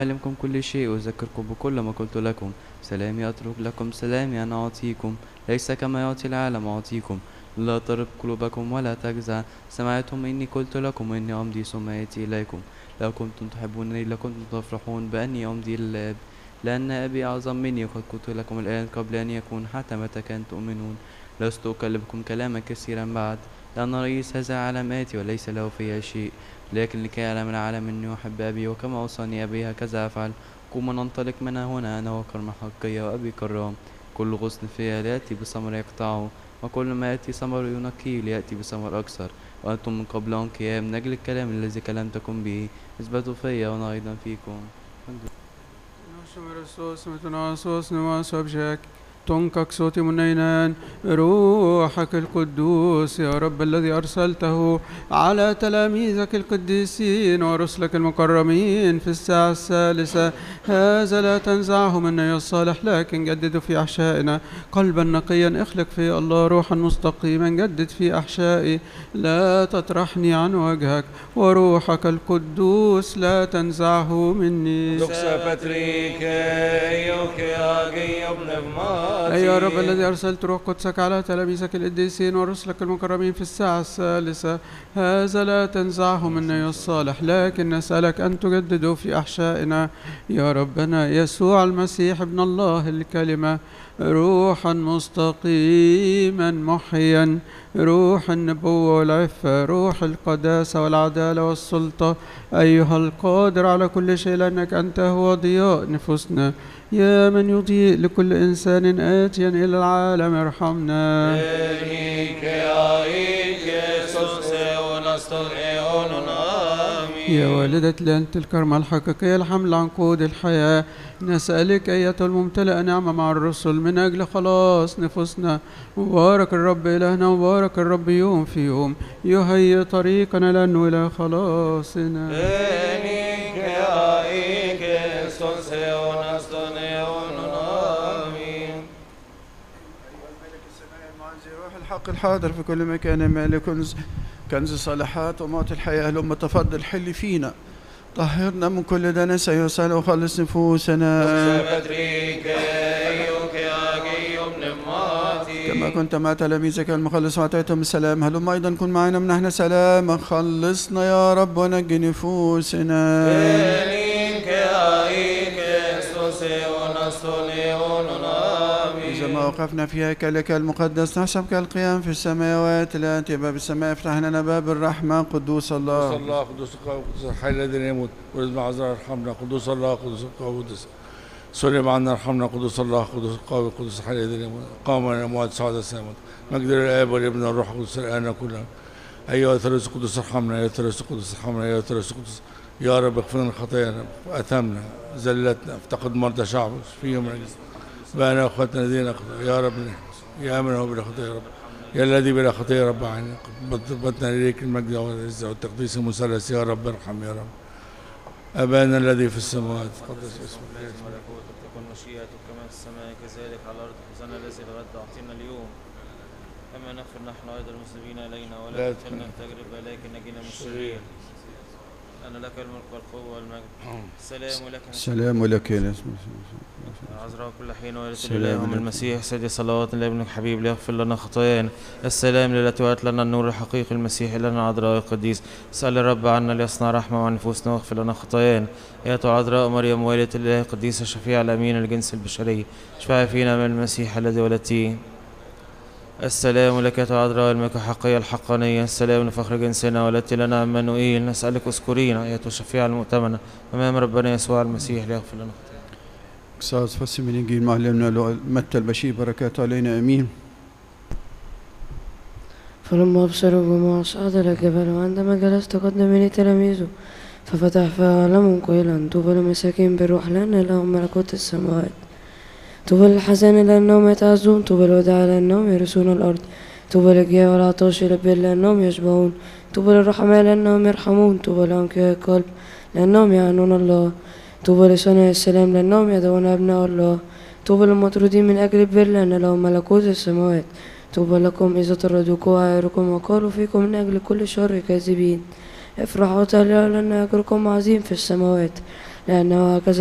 أعلمكم كل شيء وأذكركم بكل ما قلت لكم. سلامي أترك لكم، سلامي أنا أعطيكم، ليس كما يعطي العالم أعطيكم. لا تضرب قلوبكم ولا تجزع. سمعتم إني قلت لكم إني أمضي ثم آتي إليكم. لو كنتم تحبونني لكنتم تفرحون بأني أمضي للآب، لأن أبي أعظم مني. قد قلت لكم الآن قبل أن يكون، حتى متى كان تؤمنون. لست أكلمكم كلاما كثيرا بعد، لأن رئيس هذا العالم آتي وليس له فيها شيء. لكن لكي يعلم العالم أني أحب أبي، وكما أوصاني أبي هكذا أفعل. قوموا ننطلق من هنا، أنا وكرمة حقية وأبي كرام. كل غصن فيها ليأتي بثمر يقطعه، وكل ما يأتي ثمر ينقيه ليأتي بثمر أكثر. وأنتم من قبل أنقياء من أجل الكلام الذي كلمتكم به. اثبتوا فيا وأنا أيضا فيكم. تنكك صوت منينان روحك القدوس يا رب الذي أرسلته على تلاميذك القديسين ورسلك المكرمين في الساعة الثالثة، هذا لا تنزعه منا يا الصالح، لكن جدد في أحشائنا قلبا نقيا. اخلق في الله روحا مستقيما، جدد في أحشائي، لا تطرحني عن وجهك، وروحك القدوس لا تنزعه مني. أي يا رب الذي أرسلت روح قدسك على تلاميذك القديسين ورسلك المكرمين في الساعة الثالثة، هذا لا تنزعه منا يا الصالح، لكن نسألك أن تجدده في أحشائنا يا ربنا يسوع المسيح ابن الله الكلمة، روحا مستقيما محيا، روح النبوة والعفة، روح القداسة والعدالة والسلطة، أيها القادر على كل شيء، لأنك أنت هو ضياء نفوسنا، يا من يضيء لكل إنسان آتيا إلى العالم ارحمنا. يا والدة لأنة الكرمة الحقيقية الحمل عنقود الحياة، نسألك أيتها الممتلئة نعمة مع الرسل من أجل خلاص نفوسنا. مبارك الرب إلهنا، مبارك الرب يوم في يوم يهيئ طريقنا لأنه إلى خلاصنا. الحق الحاضر في كل مكان، مالك كنز الصالحات وموت الحياة، لما تفضل حل فينا، طهرنا من كل دنس يسأل وخلص نفوسنا. كما كنت مع تلاميذك المخلص وأعطيتهم السلام، هلم أيضا كن معنا من نحن سلام، خلصنا يا رب ونجي نفوسنا. إذا ما وقفنا في هيكلك المقدس نحسبك القيام في السماوات، لا أنت باب السماء، افتح لنا باب الرحمة. قدوس الله قدوس الله قدوس القوي قدوس الحي الذي لا يموت، ولد عذراء ارحمنا. قدوس الله قدوس القوي قدوس سلم عنا ارحمنا. قدوس الله قدوس القوي قدوس الحي الذي لا يموت، قام من الأموات صعد السماوات، مجد للآب والابن والروح القدس الآن كلها. أيها الثالوث القدوس ارحمنا، أيها الثالوث القدوس ارحمنا، أيها الثالوث القدوس يا رب اغفر لنا خطايانا وأثامنا زلتنا، افتقد مرضى شعبك فيهم رجس بأنا أخواتنا الذين يا رب يا من هو بلا خطية يا رب، يا الذي بلا خطية يا رب عني بطنا إليك المجد والعزة والتقديس المثلث يا رب ارحم يا رب. أبانا الذي في السماوات قدس اسمك، تكن مشيئتك كما في السماء كذلك على الأرض. خبزنا الذي الغد أعطينا اليوم، كما نغفر نحن أيضا المسلمين إلينا، ولا تدخلنا في تجربة لكن نجينا من الشرير. أنا لك الملك والقوة والمجد. السلام لك يا عذراء كل حين ويرث إليهم المسيح سيدي صلوات لابنك حبيب ليغفر لنا خطايانا. السلام للتي وأتت لنا النور الحقيقي المسيح لنا عذراء القديس. اسأل الرب عنا ليصنع رحمة عن نفوسنا واغفر لنا خطايانا. أيتها عذراء مريم والدة الله القديسة الشفيعة الأمين الجنس البشري، اشفعي فينا من المسيح الذي ولدتيه. السلام لك يا عذراء الملكة الحقية الحقانية، السلام لفخر جنسنا ولدت لنا عمانوئيل. نسألك اذكرينا أيتها الشفيعة المؤتمنة أمام ربنا يسوع المسيح ليغفر لنا خطايانا. قصاص فصل من إنجيل معلمنا متى البشير، بركات علينا آمين. فلما أبصروا الجموع صعد إلى الجبل، وعندما جلس تقدم تلاميذه ففتح فأعلمهم قائلا: طوبى للمساكين بالروح لأن لهم ملكوت السماوات. طوبى للحزان لأنهم يتعزون. طوبى للوداع لأنهم يرثون الأرض. طوبى للجياع والعطاش للبر لأنهم يشبعون. طوبى للرحماء لأنهم يرحمون. طوبى لأنقياء القلب لأنهم يعانون الله. طوبى لصانعي السلام لأنهم يدعون أبناء الله. طوبى للمطرودين من أجل البر لأن لهم ملكوت السماوات. طوبى لكم إذا طردوكم وعايروكم وقالوا فيكم من أجل كل شر كاذبين. افرحوا وتهللوا لأن أجركم عظيم في السماوات، لأنه هكذا